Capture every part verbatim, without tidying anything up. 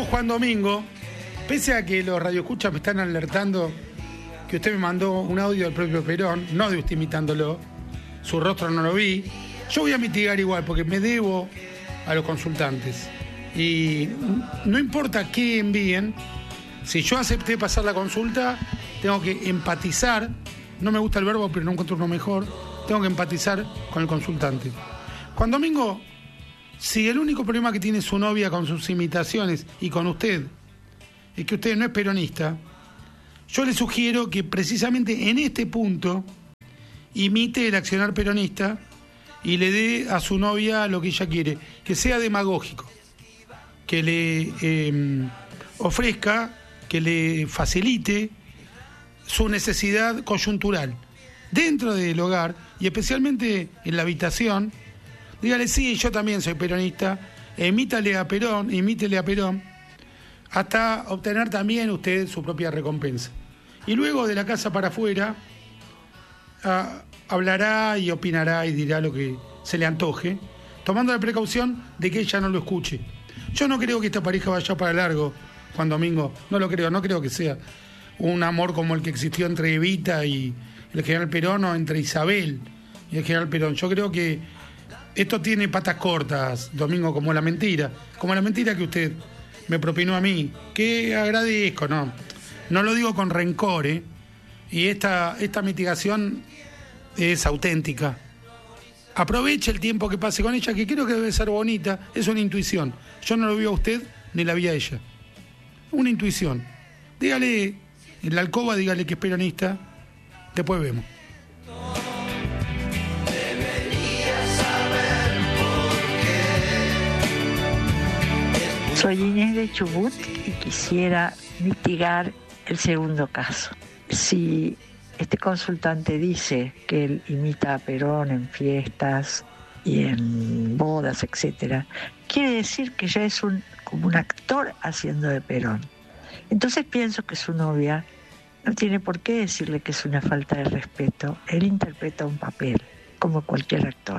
Juan Domingo, pese a que los radioescuchas me están alertando que usted me mandó un audio del propio Perón, no de usted imitándolo, su rostro no lo vi, yo voy a mitigar igual porque me debo a los consultantes. Y no importa qué envíen, si yo acepté pasar la consulta, tengo que empatizar, no me gusta el verbo pero no encuentro uno mejor, tengo que empatizar con el consultante. Juan Domingo, si el único problema que tiene su novia con sus imitaciones y con usted es que usted no es peronista, yo le sugiero que precisamente en este punto imite el accionar peronista y le dé a su novia lo que ella quiere, que sea demagógico, que le eh, ofrezca, que le facilite su necesidad coyuntural dentro del hogar y especialmente en la habitación. Dígale, sí, yo también soy peronista, imítale a Perón, imítele a Perón, hasta obtener también usted su propia recompensa. Y luego de la casa para afuera, ah, hablará y opinará y dirá lo que se le antoje, tomando la precaución de que ella no lo escuche. Yo no creo que esta pareja vaya para largo, Juan Domingo, no lo creo, no creo que sea un amor como el que existió entre Evita y el general Perón o entre Isabel y el general Perón. Yo creo que esto tiene patas cortas, Domingo, como la mentira, como la mentira que usted me propinó a mí, que agradezco, ¿no? No lo digo con rencor, ¿eh? Y esta, esta mitigación es auténtica. Aproveche el tiempo que pase con ella, que creo que debe ser bonita, es una intuición. Yo no lo vi a usted ni la vi a ella. Una intuición. Dígale, en la alcoba, dígale que es peronista, después vemos. Soy Inés de Chubut y quisiera mitigar el segundo caso. Si este consultante dice que él imita a Perón en fiestas y en bodas, etcétera, quiere decir que ya es un, como un actor haciendo de Perón. Entonces pienso que su novia no tiene por qué decirle que es una falta de respeto. Él interpreta un papel, como cualquier actor.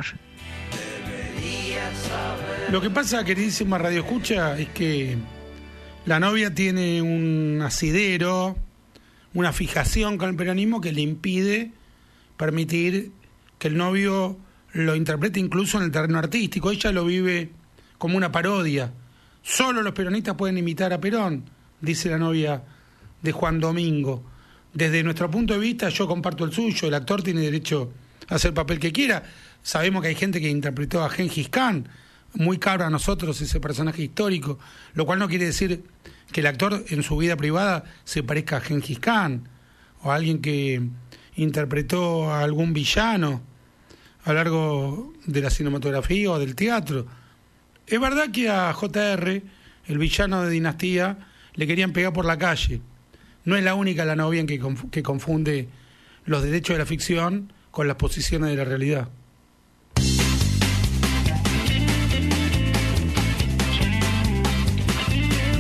Lo que pasa, queridísima Radio Escucha, es que la novia tiene un asidero, una fijación con el peronismo que le impide permitir que el novio lo interprete incluso en el terreno artístico. Ella lo vive como una parodia. Solo los peronistas pueden imitar a Perón, dice la novia de Juan Domingo. Desde nuestro punto de vista, yo comparto el suyo, el actor tiene derecho a hacer el papel que quiera. Sabemos que hay gente que interpretó a Gengis Khan, muy caro a nosotros ese personaje histórico, lo cual no quiere decir que el actor en su vida privada se parezca a Gengis Khan o a alguien que interpretó a algún villano a lo largo de la cinematografía o del teatro. Es verdad que a J R, el villano de Dinastía, le querían pegar por la calle. No es la única la novia en que, conf- que confunde los derechos de la ficción con las posiciones de la realidad.